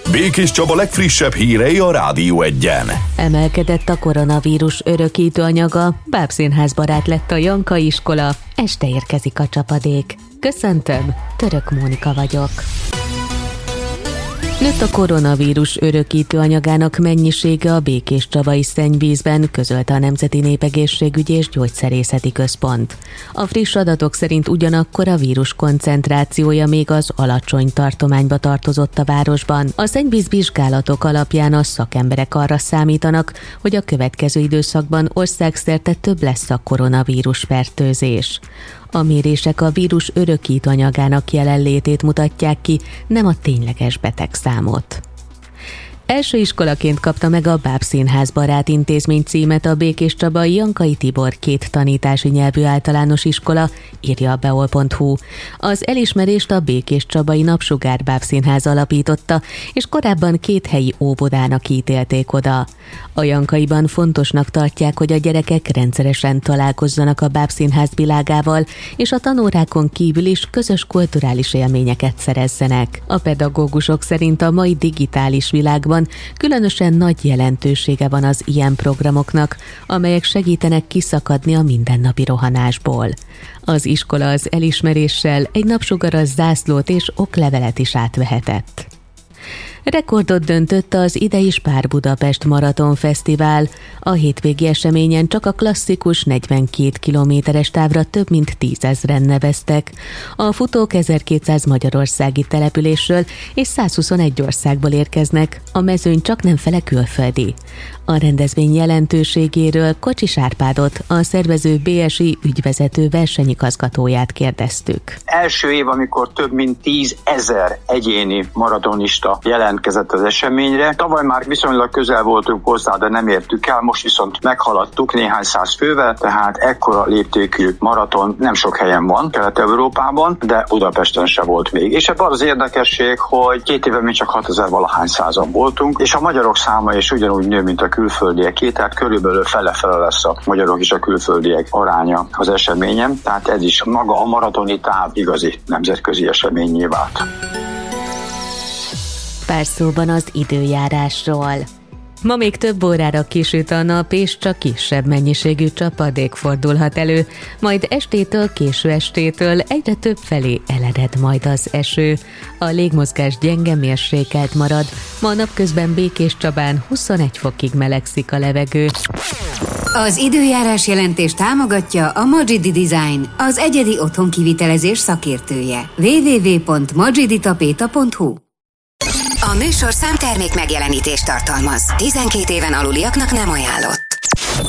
Békés Csaba legfrissebb hírei a Rádió Egyen. Emelkedett a koronavírus örökítő anyaga, bábszínházbarát lett a Janka iskola, este érkezik a csapadék. Köszöntöm, Török Mónika vagyok. Nőtt a koronavírus örökítő anyagának mennyisége a Békés Csabai szennyvízben, közölte a Nemzeti Népegészségügyi és Gyógyszerészeti Központ. A friss adatok szerint ugyanakkor a vírus koncentrációja még az alacsony tartományba tartozott a városban. A szennyvíz vizsgálatok alapján a szakemberek arra számítanak, hogy a következő időszakban országszerte több lesz a koronavírus fertőzés. A mérések a vírus örökítő anyagának jelenlétét mutatják ki, nem a tényleges betegszámot. Első iskolaként kapta meg a Bábszínházbarát intézmény címet a Békés Csabai Jankai Tibor 2 tanítási nyelvű általános iskola, írja a beol.hu. Az elismerést a Békés Csabai Napsugár Bábszínház alapította, és korábban 2 helyi óvodának ítélték oda. A Jankaiban fontosnak tartják, hogy a gyerekek rendszeresen találkozzanak a bábszínház világával, és a tanórákon kívül is közös kulturális élményeket szerezzenek. A pedagógusok szerint a mai digitális világban különösen nagy jelentősége van az ilyen programoknak, amelyek segítenek kiszakadni a mindennapi rohanásból. Az iskola az elismeréssel egy napsugaras zászlót és oklevelet is átvehetett. Rekordot döntött az idei Spár Budapest Maraton Fesztivál. A hétvégi eseményen csak a klasszikus 42 kilométeres távra több mint 10 000-en neveztek. A futók 1200 magyarországi településről és 121 országból érkeznek, a mezőny csak nem fele külföldi. A rendezvény jelentőségéről Kocsis Árpádot, a szervező BSI ügyvezető versenyigazgatóját kérdeztük. Első év, amikor több mint 10 000 egyéni maratonista jelentkezett az eseményre. Tavaly már viszonylag közel voltunk hozzá, de nem értük el, most viszont meghaladtuk néhány száz fővel, tehát ekkora léptékű maraton nem sok helyen van Kelet-Európában, de Budapesten se volt még. És ebben az érdekesség, hogy 2 éve mi csak 6000 valahány százan voltunk, és a magyarok száma is ugyanúgy nő, mint a külföldieké, tehát körülbelül fele-fele lesz a magyarok és a külföldiek aránya az eseményen, tehát ez is maga a maratoni táv igazi nemzetközi eseményé vált. Pár szóban az időjárásról. Ma még több órára kisüt a nap, és csak kisebb mennyiségű csapadék fordulhat elő, majd estétől, késő estétől egyre több felé elered majd az eső. A légmozgás gyenge, mérsékelt marad, ma napközben Békés Csabán 21 fokig melegszik a levegő. Az időjárás jelentés támogatja a Magidi Design, az egyedi otthonkivitelezés szakértője. www.magiditapeta.hu. A műsor számtermék megjelenítést tartalmaz. 12 éven aluliaknak nem ajánlott.